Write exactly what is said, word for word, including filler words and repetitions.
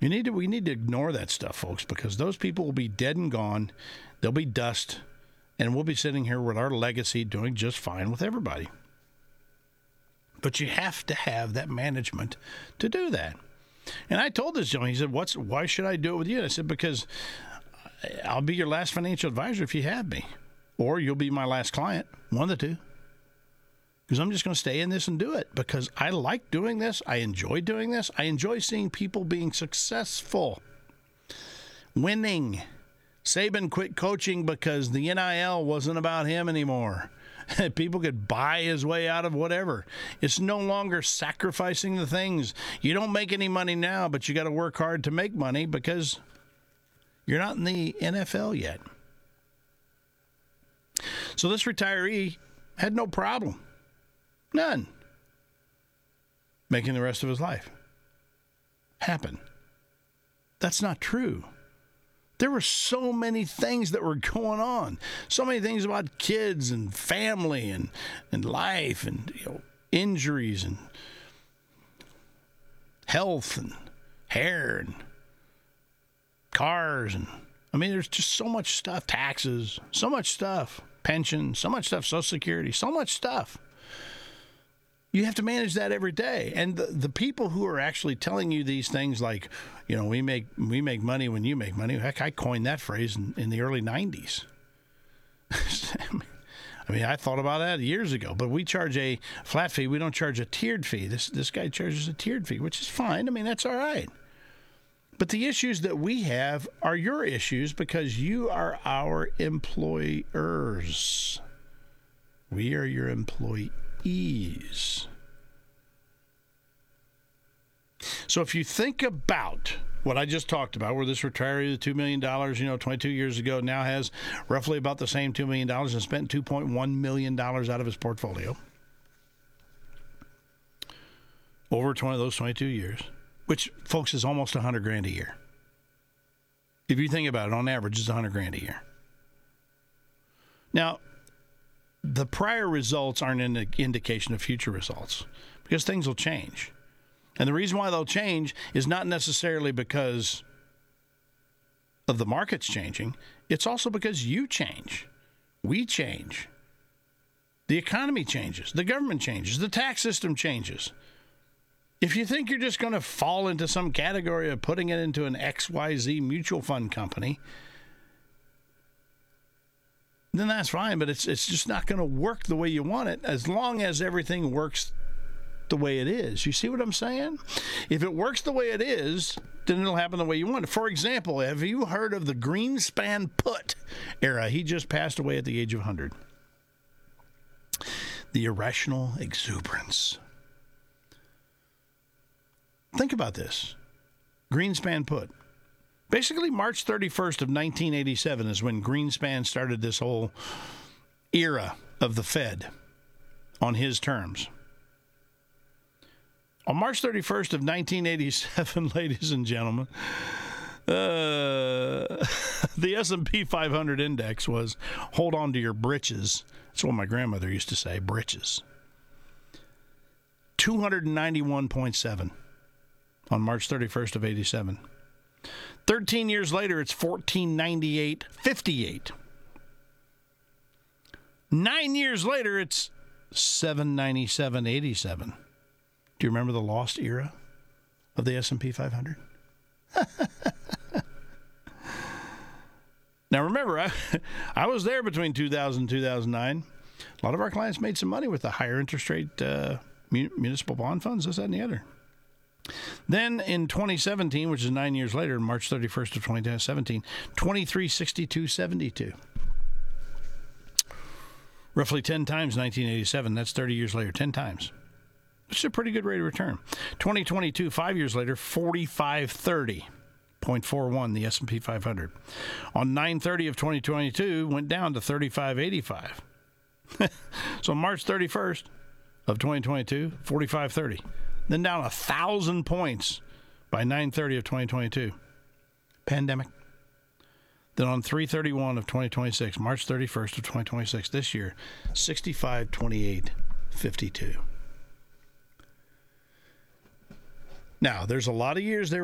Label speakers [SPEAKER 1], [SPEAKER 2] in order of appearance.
[SPEAKER 1] You need to, we need to ignore that stuff, folks, because those people will be dead and gone. They'll be dust, and we'll be sitting here with our legacy doing just fine with everybody. But you have to have that management to do that. And I told this gentleman, he said, "What's? Why should I do it with you?" And I said, "Because I'll be your last financial advisor if you have me, or you'll be my last client, one of the two. Because I'm just going to stay in this and do it because I like doing this. I enjoy doing this. I enjoy seeing people being successful, winning. Saban quit coaching because the N I L wasn't about him anymore. People could buy his way out of whatever. It's no longer sacrificing the things. You don't make any money now, but you got to work hard to make money because you're not in the N F L yet." So this retiree had no problem. None. Making the rest of his life happen. That's not true. There were so many things that were going on. So many things about kids and family and, and life and you know, injuries and health and hair and cars. And I mean, there's just so much stuff. Taxes, so much stuff. Pension, so much stuff. Social Security, so much stuff. You have to manage that every day. And the, the people who are actually telling you these things like, you know, we make we make money when you make money. Heck, I coined that phrase in, in the early nineties. I mean, I thought about that years ago. But we charge a flat fee. We don't charge a tiered fee. This this guy charges a tiered fee, which is fine. I mean, that's all right. But the issues that we have are your issues because you are our employers. We are your employees. Ease. So if you think about what I just talked about, where this retiree, the two million dollars, you know, twenty-two years ago, now has roughly about the same two million dollars and spent two point one million dollars out of his portfolio over twenty, those twenty-two years, which, folks, is almost one hundred grand a year. If you think about it, on average, it's one hundred grand a year. Now, the prior results aren't an indication of future results because things will change. And the reason why they'll change is not necessarily because of the markets changing. It's also because you change. We change. The economy changes. The government changes. The tax system changes. If you think you're just going to fall into some category of putting it into an X Y Z mutual fund company, then that's fine, but it's it's just not going to work the way you want it as long as everything works the way it is. You see what I'm saying? If it works the way it is, then it'll happen the way you want it. For example, have you heard of the Greenspan put era? He just passed away at the age of one hundred. The irrational exuberance. Think about this. Greenspan put. Basically, March thirty-first of nineteen eighty-seven is when Greenspan started this whole era of the Fed on his terms. On March thirty-first of nineteen eighty-seven, ladies and gentlemen, uh, the S and P five hundred index was, hold on to your britches. That's what my grandmother used to say, britches. two hundred ninety-one point seven on March thirty-first of eighty-seven. thirteen years later, it's fourteen ninety-eight fifty-eight. Nine years later, it's seven ninety-seven eighty-seven. Do you remember the lost era of the S and P five hundred? Now, remember, I, I was there between two thousand and two thousand nine. A lot of our clients made some money with the higher interest rate uh, municipal bond funds, this, that, and the other. Then in twenty seventeen, which is nine years later, March thirty-first of twenty seventeen, twenty-three sixty-two seventy-two. Roughly ten times nineteen eighty-seven. That's thirty years later, ten times. Which is a pretty good rate of return. twenty twenty-two, five years later, forty-five thirty point four one, the S and P five hundred. On nine thirty of twenty twenty-two, went down to thirty-five eighty-five. So March thirty-first of twenty twenty-two, forty-five thirty. Then down one thousand points by nine thirty of twenty twenty-two. Pandemic. Then on three thirty-one of twenty twenty-six, March thirty-first of twenty twenty-six, this year, sixty-five twenty-eight fifty-two. Now, there's a lot of years there